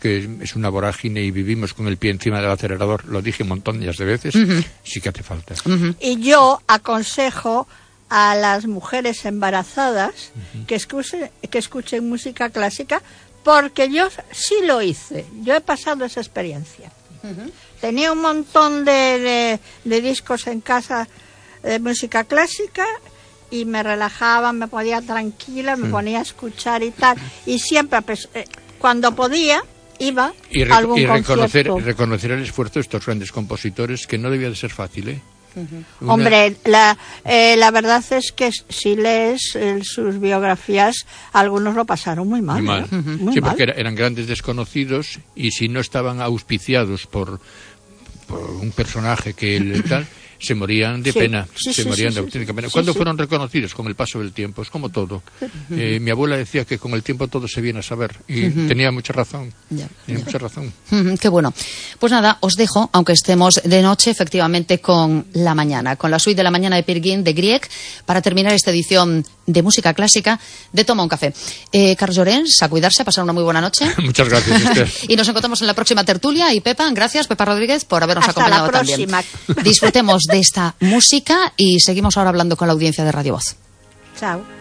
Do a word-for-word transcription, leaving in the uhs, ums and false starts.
que es una vorágine y vivimos con el pie encima del acelerador, lo dije un montón de veces, uh-huh. sí que hace falta. Uh-huh. Y yo aconsejo a las mujeres embarazadas uh-huh. que escuchen, que escuchen música clásica, porque yo sí lo hice, yo he pasado esa experiencia. Uh-huh. Tenía un montón de, de, de discos en casa de música clásica y me relajaba, me ponía tranquila, me uh-huh. ponía a escuchar y tal, y siempre, pues, eh, cuando podía, iba y a algún y reconocer, concierto. Y reconocer el esfuerzo de estos grandes compositores, que no debía de ser fácil, ¿eh? Uh-huh. Una... Hombre, la, eh, la verdad es que si lees eh, sus biografías, algunos lo pasaron muy mal. Muy mal. ¿eh? Uh-huh. Muy sí, mal. porque era, eran grandes desconocidos y si no estaban auspiciados por, por un personaje que el, tal, se morían de sí, pena. sí, se sí, morían sí, de auténtica sí, pena. sí, ¿Cuándo sí. fueron reconocidos? Con el paso del tiempo. Es como todo. Uh-huh. Eh, mi abuela decía que con el tiempo todo se viene a saber. Y uh-huh. tenía mucha razón. Yeah. Tenía yeah. mucha razón. Uh-huh. Qué bueno. Pues nada, os dejo, aunque estemos de noche, efectivamente, con la mañana. Con la suite de la mañana de Peer Gynt de Grieg, para terminar esta edición de música clásica de Toma un Café. Eh, Carlos Llorens, a cuidarse, a pasar una muy buena noche. Muchas gracias, Esther. Y nos encontramos en la próxima tertulia. Y Pepa, gracias, Pepa Rodríguez, por habernos Hasta acompañado la próxima. también. Disfrutemos de esta música y seguimos ahora hablando con la audiencia de Radio Voz. Chao.